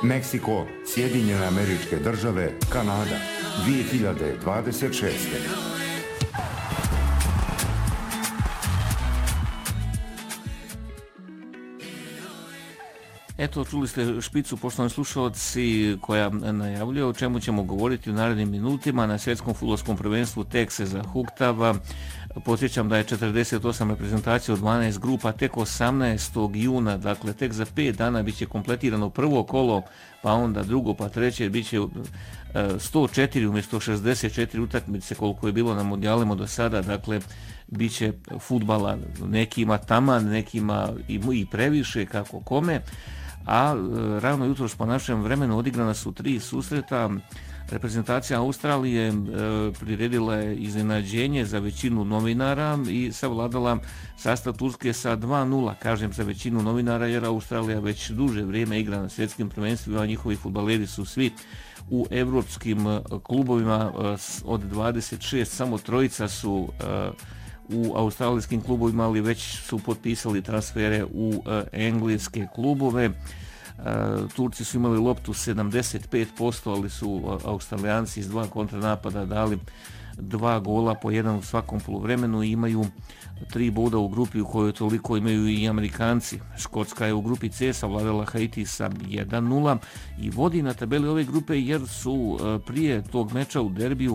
Meksiko, Sjedinjene Američke Države, Kanada, 2026. Eto, čuli ste špicu, poštovani slušalci, koja najavljuje o čemu ćemo govoriti u narednim minutima na svjetskom fudbalskom prvenstvu Texas zahuktava. Podsjećam da je 48 reprezentacija od 12 grupa tek 18. juna, dakle tek za 5 dana bit će kompletirano prvo kolo, pa onda drugo, pa treće, bit će 104 umjesto 64 utakmice koliko je bilo na mundijalima do sada, dakle bit će fudbala nekima taman, nekima i previše, kako kome. A ravno jutros po našem vremenu odigrana su 3 susreta. Reprezentacija Australije priredila je iznenađenje za većinu novinara i savladala sastav Turske sa 2:0. Kažem za većinu novinara jer Australija već duže vrijeme igra na svjetskim prvenstvima, a njihovi fudbaleri su svi u evropskim klubovima. Od 26 samo 3 su u australijskim klubovima, ali već su potpisali transfere u engleske klubove. Turci su imali loptu 75%, ali su Australijanci iz 2 kontranapada dali 2 gola po jedan u svakom poluvremenu i imaju 3 boda u grupi u kojoj toliko imaju i Amerikanci. Škotska je u grupi C savladala Haiti sa 1:0 i vodi na tabeli ove grupe jer su prije tog meča u derbiju